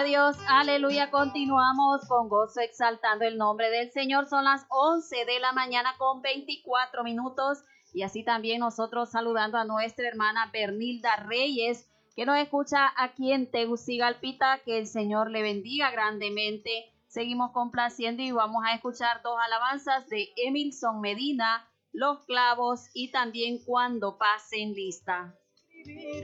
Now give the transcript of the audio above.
Dios, aleluya, continuamos con gozo exaltando el nombre del Señor. Son las 11 de la mañana con 24 minutos y así también nosotros saludando a nuestra hermana Bernilda Reyes que nos escucha aquí en Tegucigalpita. Que el Señor le bendiga grandemente. Seguimos complaciendo y vamos a escuchar dos alabanzas de Emilson Medina, Los Clavos y también Cuando pasen lista.